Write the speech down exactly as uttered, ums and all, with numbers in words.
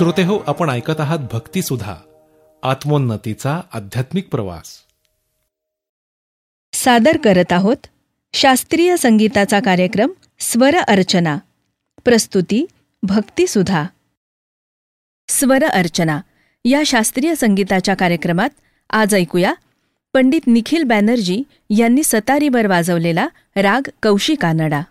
श्रोते हो, आपण ऐकत आहात भक्तिसुधा, आत्मोन्नतीचा आध्यात्मिक प्रवास. सादर करत आहोत शास्त्रीय संगीताचा कार्यक्रम स्वर अर्चना. प्रस्तुती भक्तिसुधा. स्वर अर्चना या शास्त्रीय संगीताच्या कार्यक्रमात आज ऐकूया पंडित निखिल बॅनर्जी यांनी सतारीवर वाजवलेला राग कौशिकानडा.